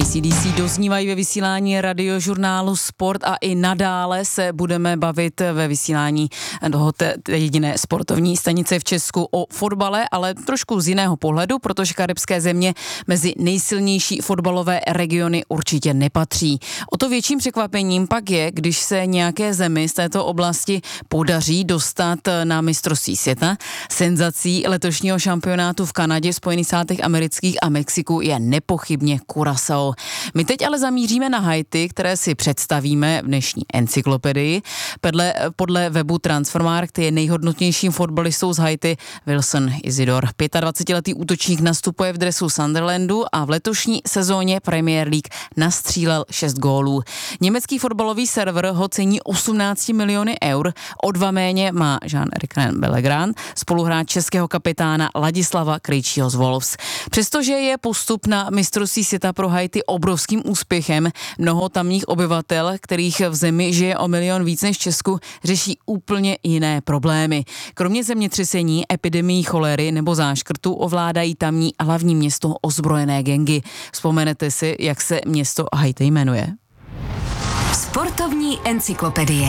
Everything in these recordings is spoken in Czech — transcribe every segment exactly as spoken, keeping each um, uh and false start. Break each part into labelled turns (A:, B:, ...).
A: A C D C doznívají ve vysílání radiožurnálu Sport a i nadále se budeme bavit ve vysílání toho jediné sportovní stanice v Česku o fotbale, ale trošku z jiného pohledu, protože karibské země mezi nejsilnější fotbalové regiony určitě nepatří. O to větším překvapením pak je, když se nějaké zemi z této oblasti podaří dostat na mistrovství světa. Senzací letošního šampionátu v Kanadě, Spojených státech amerických a Mexiku je nepochybně Curaçao. My teď ale zamíříme na Haiti, které si představíme v dnešní encyklopedii. Podle, podle webu Transfermarkt je nejhodnotnějším fotbalistou z Haiti Wilson Isidore. dvacetiletý útočník nastupuje v dresu Sunderlandu a v letošní sezóně Premier League nastřílel šest gólů. Německý fotbalový server ho cení osmnáct miliony eur, o dva méně má Jean-Éric Bellegrand, spoluhráč českého kapitána Ladislava Krejčího z Wolves. Přestože je postup na mistrovství světa pro Haiti obrovským úspěchem, mnoho tamních obyvatel, kterých v zemi žije o milion víc než v Česku, řeší úplně jiné problémy. Kromě zemětřesení, epidemií cholery nebo záškrtu ovládají tamní hlavní město ozbrojené gangy. Vzpomenete si, jak se město Haiti jmenuje?
B: Sportovní encyklopedie.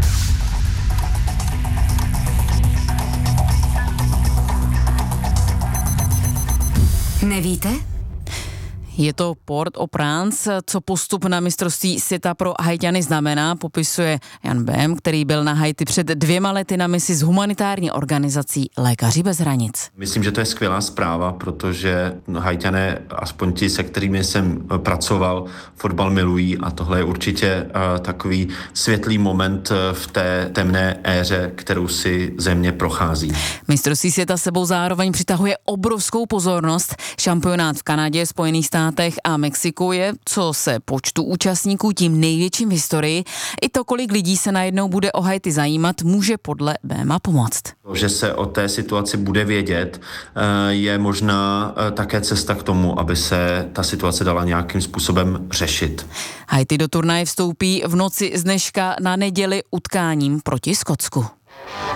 B: Nevíte?
A: Je to Port-au-Prince, co postup na mistrovství světa pro Haitiany znamená, popisuje Jan Bém, který byl na Haiti před dvěma lety na misi s humanitární organizací Lékaři bez hranic.
C: Myslím, že to je skvělá zpráva, protože Haitiané, aspoň ti, se kterými jsem pracoval, fotbal milují a tohle je určitě uh, takový světlý moment v té temné éře, kterou si země prochází.
A: Mistrovství světa sebou zároveň přitahuje obrovskou pozornost. Šampionát v Kanadě, Spojených státech a Mexiku je, co se počtu účastníků, tím největším v historii. I to, kolik lidí se najednou bude o Haiti zajímat, může podle Béma pomoct.
C: Že se o té situaci bude vědět, je možná také cesta k tomu, aby se ta situace dala nějakým způsobem řešit.
A: Haiti do turnaje vstoupí v noci z dneška na neděli utkáním proti Skotsku.